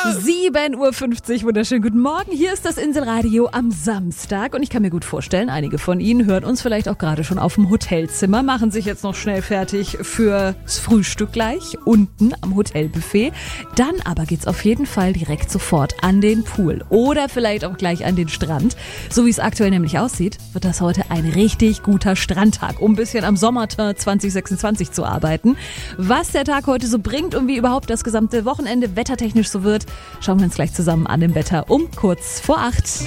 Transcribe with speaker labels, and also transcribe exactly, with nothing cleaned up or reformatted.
Speaker 1: sieben Uhr fünfzig, wunderschönen guten Morgen. Hier ist das Inselradio am Samstag und ich kann mir gut vorstellen, einige von Ihnen hören uns vielleicht auch gerade schon auf dem Hotelzimmer, machen sich jetzt noch schnell fertig fürs Frühstück gleich unten am Hotelbuffet. Dann aber geht's auf jeden Fall direkt sofort an den Pool oder vielleicht auch gleich an den Strand. So wie es aktuell nämlich aussieht, wird das heute ein richtig guter Strandtag, um ein bisschen am Sommerteint zwanzig sechsundzwanzig zu arbeiten. Was der Tag heute so bringt und wie überhaupt das gesamte Wochenende wettertechnisch so wird, schauen wir uns gleich zusammen an im Wetter um kurz vor acht.